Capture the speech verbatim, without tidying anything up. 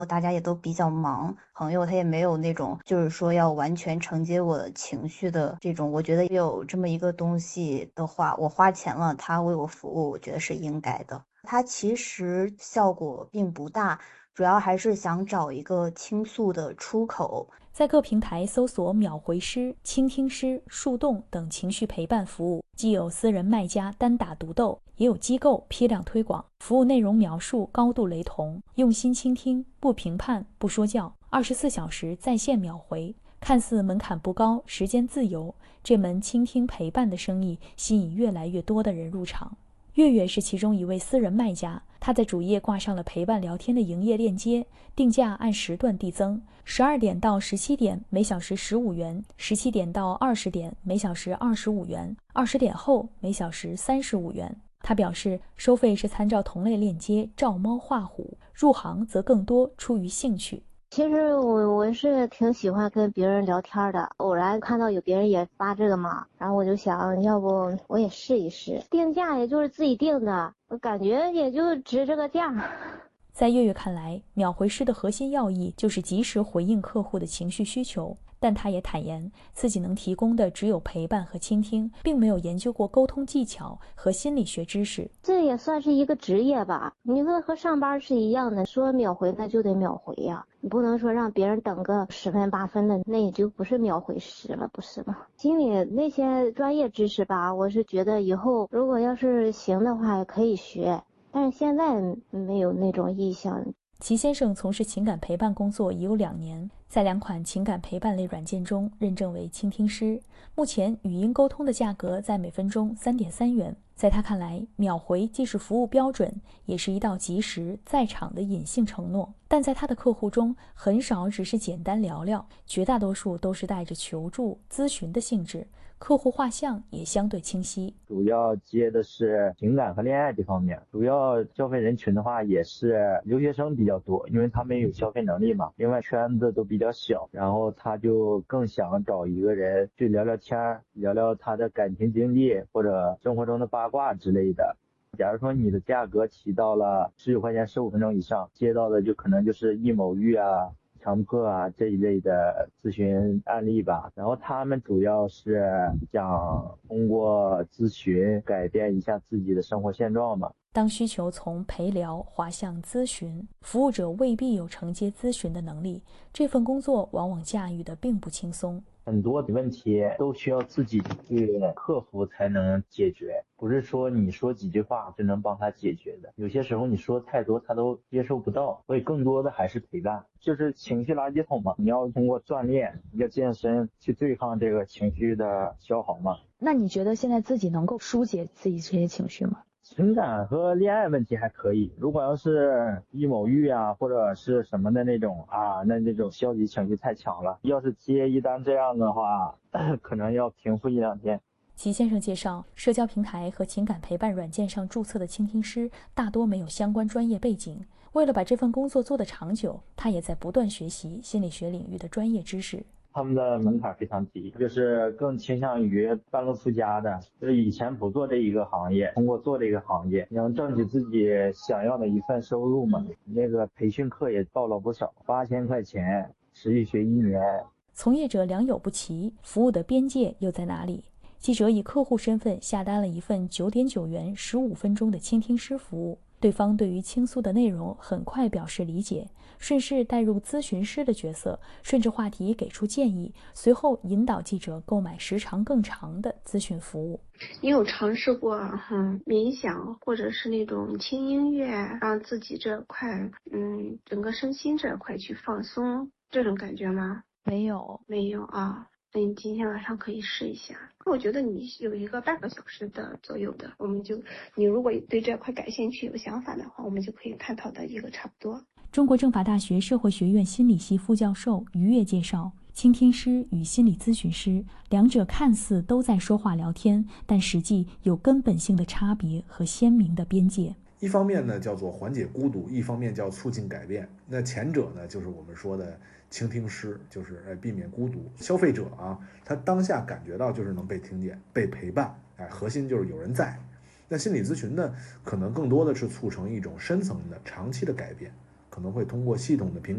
大家也都比较忙，朋友他也没有那种就是说要完全承接我的情绪的这种，我觉得有这么一个东西的话，我花钱了，他为我服务，我觉得是应该的。它其实效果并不大，主要还是想找一个倾诉的出口。 在各平台搜索秒回师、倾听师、树洞等情绪陪伴服务，既有私人卖家单打独斗，也有机构批量推广。服务内容描述高度雷同，用心倾听，不评判，不说教，二十四小时在线秒回。看似门槛不高，时间自由，这门倾听陪伴的生意吸引越来越多的人入场。月月是其中一位私人卖家，他在主页挂上了陪伴聊天的营业链接，定价按时段递增，十二点到十七点每小时十五元，十七点到二十点每小时二十五元，二十点后每小时三十五元。他表示，收费是参照同类链接照猫画虎，入行则更多出于兴趣。 其实我我是挺喜欢跟别人聊天的，偶然看到有别人也发这个嘛，然后我就想要不我也试一试，定价也就是自己定的，我感觉也就值这个价。 在月月看来，秒回师的核心要义就是及时回应客户的情绪需求，但他也坦言自己能提供的只有陪伴和倾听，并没有研究过沟通技巧和心理学知识。 这也算是一个职业吧，你说和上班是一样的，说秒回那就得秒回呀，你不能说让别人等个十分八分的，那也就不是秒回师了，不是吗？心里那些专业知识吧，我是觉得以后如果要是行的话可以学，但是现在没有那种意向。 齐先生从事情感陪伴工作已有两年，在两款情感陪伴类软件中认证为倾听师。目前语音沟通的价格在每分钟三点三元。在他看来，秒回既是服务标准，也是一道及时在场的隐性承诺。但在他的客户中，很少只是简单聊聊，绝大多数都是带着求助、咨询的性质。客户画像也相对清晰， 主要接的是情感和恋爱这方面，主要消费人群的话也是留学生比较多，因为他们有消费能力嘛，另外圈子都比较小，然后他就更想找一个人去聊聊天，聊聊他的感情经历或者生活中的八卦之类的。假如说你的价格提到了十九块钱十五分钟以上，接到的就可能就是一某育啊、强迫啊这一类的咨询案例吧，然后他们主要是想通过咨询改变一下自己的生活现状嘛。 当需求从陪聊滑向咨询，服务者未必有承接咨询的能力，这份工作往往驾驭的并不轻松。 很多的问题都需要自己去克服才能解决，不是说你说几句话就能帮他解决的。有些时候你说太多他都接受不到，所以更多的还是陪伴，就是情绪垃圾桶嘛。你要通过锻炼，要健身去对抗这个情绪的消耗嘛。 那你觉得现在自己能够疏解自己这些情绪吗？ 情感和恋爱问题还可以，如果要是一某育啊或者是什么的那种啊，那那种消极情绪太强了，要是接一单这样的话可能要平复一两天。 齐先生介绍，社交平台和情感陪伴软件上注册的倾听师大多没有相关专业背景，为了把这份工作做得长久，他也在不断学习心理学领域的专业知识。 他们的门槛非常低，就是更倾向于半路出家的，就是以前不做这一个行业，通过做这个行业能挣取自己想要的一份收入嘛。那个培训课也报了不少，八千块钱持续学一年。 从业者良莠不齐，服务的边界又在哪里？记者以客户身份下单了一份九点九元十五分钟的倾听师服务，对方对于倾诉的内容很快表示理解，顺势带入咨询师的角色，顺着话题给出建议，随后引导记者购买时长更长的咨询服务。 你有尝试过嗯冥想或者是那种轻音乐，让自己这块嗯整个身心这块去放松这种感觉吗？ 没有， 没有啊。那你今天晚上可以试一下。我觉得你有一个半个小时的左右的，我们就你如果对这块感兴趣有想法的话，我们就可以探讨的一个差不多。 中国政法大学社会学院心理系副教授于越介绍，倾听师与心理咨询师两者看似都在说话聊天，但实际有根本性的差别和鲜明的边界。 一方面呢叫做缓解孤独，一方面叫促进改变。那前者呢就是我们说的倾听师，就是哎避免孤独。消费者啊，他当下感觉到就是能被听见、被陪伴，哎，核心就是有人在。那心理咨询呢，可能更多的是促成一种深层的、长期的改变， 可能会通过系统的评